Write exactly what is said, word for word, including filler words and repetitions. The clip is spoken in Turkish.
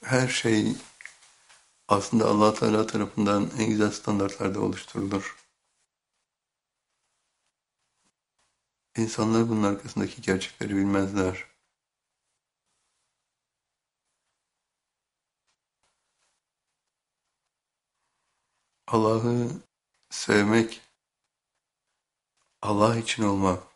Her şey aslında Allah Teala tarafından en güzel standartlarda oluşturulur. İnsanlar bunun arkasındaki gerçekleri bilmezler. Allah'ı sevmek, Allah için olmak,